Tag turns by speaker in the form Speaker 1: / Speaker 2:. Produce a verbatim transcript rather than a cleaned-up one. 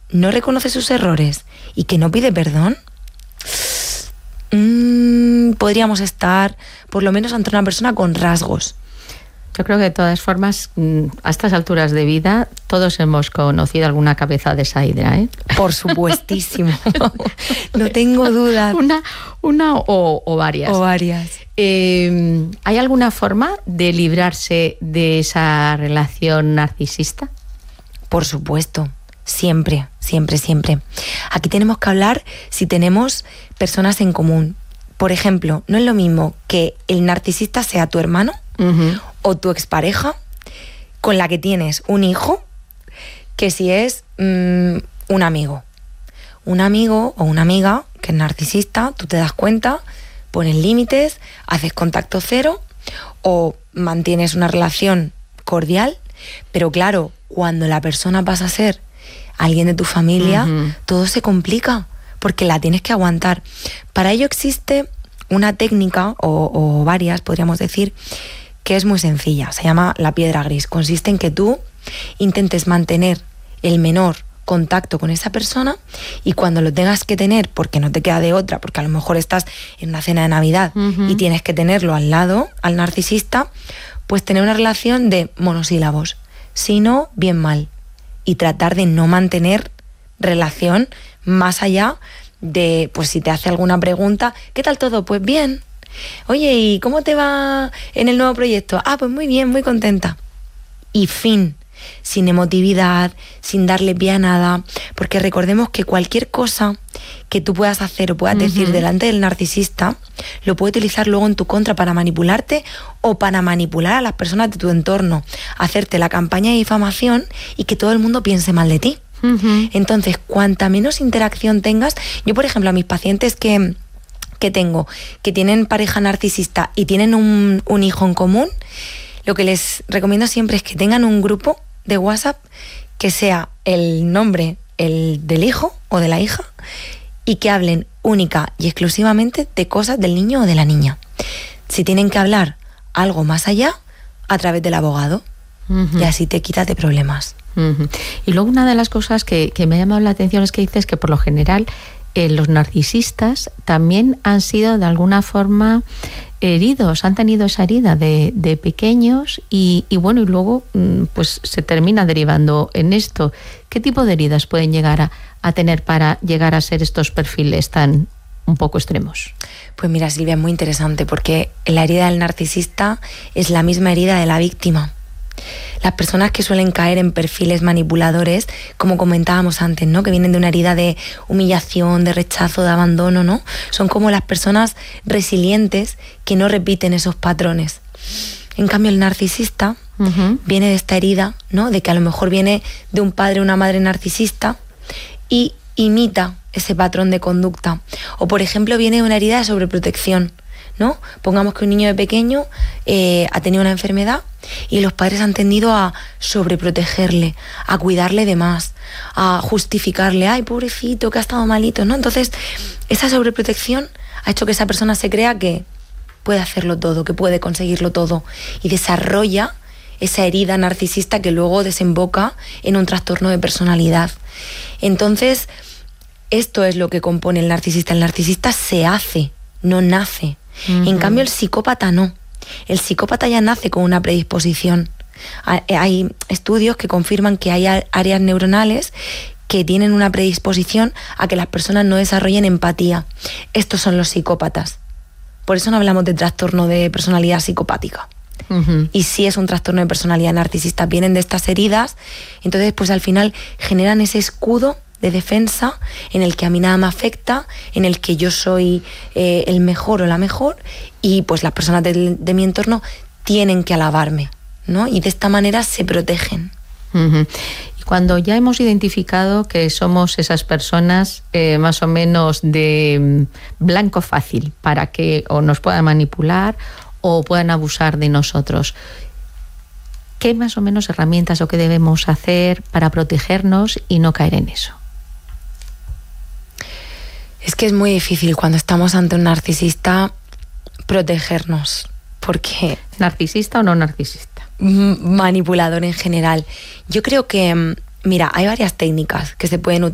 Speaker 1: no reconoce sus errores y que no pide perdón, mmm, podríamos estar por lo menos ante una persona con rasgos.
Speaker 2: Yo creo que de todas formas, a estas alturas de vida, todos hemos conocido alguna cabeza de esa hidra, ¿eh?
Speaker 1: Por supuestísimo. No tengo duda.
Speaker 2: Una, una o, o varias.
Speaker 1: O varias.
Speaker 2: Eh, ¿Hay alguna forma de librarse de esa relación narcisista?
Speaker 1: Por supuesto. Siempre, siempre, siempre. Aquí tenemos que hablar si tenemos personas en común. Por ejemplo, no es lo mismo que el narcisista sea tu hermano, uh-huh, o tu expareja con la que tienes un hijo, que si es mmm, un amigo. Un amigo o una amiga que es narcisista, tú te das cuenta, pones límites, haces contacto cero o mantienes una relación cordial, pero claro, cuando la persona pasa a ser alguien de tu familia, uh-huh, todo se complica porque la tienes que aguantar. Para ello existe una técnica, o, o varias, podríamos decir, que es muy sencilla, se llama la piedra gris. Consiste en que tú intentes mantener el menor contacto con esa persona y cuando lo tengas que tener, porque no te queda de otra, porque a lo mejor estás en una cena de Navidad, uh-huh, y tienes que tenerlo al lado, al narcisista, pues tener una relación de monosílabos, si no, bien mal, y tratar de no mantener relación más allá de, pues si te hace alguna pregunta, ¿qué tal todo? Pues bien. Oye, ¿y cómo te va en el nuevo proyecto? Ah, pues muy bien, muy contenta. Y fin, sin emotividad, sin darle pie a nada, porque recordemos que cualquier cosa que tú puedas hacer o puedas, uh-huh, decir delante del narcisista, lo puede utilizar luego en tu contra para manipularte o para manipular a las personas de tu entorno, hacerte la campaña de difamación y que todo el mundo piense mal de ti. Uh-huh. Entonces, cuanta menos interacción tengas, yo por ejemplo a mis pacientes que... que tengo, que tienen pareja narcisista y tienen un, un hijo en común, lo que les recomiendo siempre es que tengan un grupo de WhatsApp que sea el nombre el del hijo o de la hija y que hablen única y exclusivamente de cosas del niño o de la niña. Si tienen que hablar algo más allá, a través del abogado, uh-huh, y así te quitas de problemas.
Speaker 2: Uh-huh. Y luego una de las cosas que, que me ha llamado la atención es que dices que por lo general Eh, los narcisistas también han sido de alguna forma heridos, han tenido esa herida de, de pequeños y, y bueno, y luego pues se termina derivando en esto. ¿Qué tipo de heridas pueden llegar a, a tener para llegar a ser estos perfiles tan un poco extremos?
Speaker 1: Pues mira, Silvia, es muy interesante porque la herida del narcisista es la misma herida de la víctima. Las personas que suelen caer en perfiles manipuladores, como comentábamos antes, ¿no? Que vienen de una herida de humillación, de rechazo, de abandono, ¿no? Son como las personas resilientes que no repiten esos patrones. En cambio, el narcisista, uh-huh, viene de esta herida, ¿no? De que a lo mejor viene de un padre o una madre narcisista y imita ese patrón de conducta. O, por ejemplo, viene de una herida de sobreprotección, ¿no? Pongamos que un niño de pequeño eh, ha tenido una enfermedad y los padres han tendido a sobreprotegerle, a cuidarle de más, a justificarle, ay, pobrecito, que ha estado malito, ¿no? Entonces, esa sobreprotección ha hecho que esa persona se crea que puede hacerlo todo, que puede conseguirlo todo y desarrolla esa herida narcisista que luego desemboca en un trastorno de personalidad. Entonces, esto es lo que compone el narcisista. El narcisista se hace, no nace. Uh-huh. En cambio, el psicópata no. El psicópata ya nace con una predisposición. Hay estudios que confirman que hay áreas neuronales que tienen una predisposición a que las personas no desarrollen empatía. Estos son los psicópatas. Por eso no hablamos de trastorno de personalidad psicopática. Uh-huh. Y si es un trastorno de personalidad narcisista, vienen de estas heridas, entonces pues al final generan ese escudo de defensa en el que a mí nada me afecta, en el que yo soy eh, el mejor o la mejor y pues las personas de, de mi entorno tienen que alabarme, ¿no? Y de esta manera se protegen.
Speaker 2: Uh-huh. Y cuando ya hemos identificado que somos esas personas eh, más o menos de blanco fácil para que o nos puedan manipular o puedan abusar de nosotros, ¿qué más o menos herramientas o qué debemos hacer para protegernos y no caer en eso?
Speaker 1: Es que es muy difícil cuando estamos ante un narcisista protegernos, porque...
Speaker 2: ¿Narcisista o no narcisista?
Speaker 1: Manipulador en general. Yo creo que, mira, hay varias técnicas que se pueden utilizar